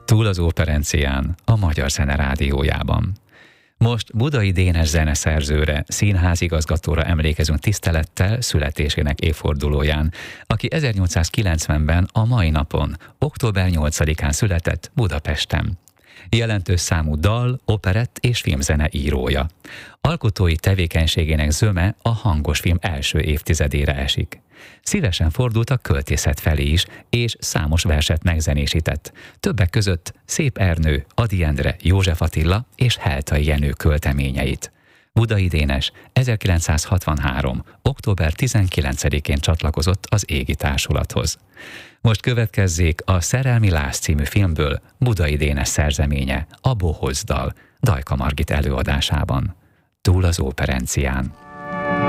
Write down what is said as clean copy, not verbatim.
Túl az operencián, a Magyar Zene Rádiójában. Most Budai Dénes zeneszerzőre, színházigazgatóra emlékezünk tisztelettel születésének évfordulóján, aki 1890-ben a mai napon, október 8-án született Budapesten. Jelentős számú dal, operett és filmzene írója. Alkotói tevékenységének zöme a hangosfilm első évtizedére esik. Szívesen fordult a költészet felé is, és számos verset megzenésített. Többek között Szép Ernő, Ady Endre, József Attila és Heltai Jenő költeményeit. Budai Dénes 1963. október 19-én csatlakozott az Égi Társulathoz. Most következzék a Szerelmi Láz című filmből Budai Dénes szerzeménye, a Bohóc dal, Dajka Margit előadásában. Túl az operencián.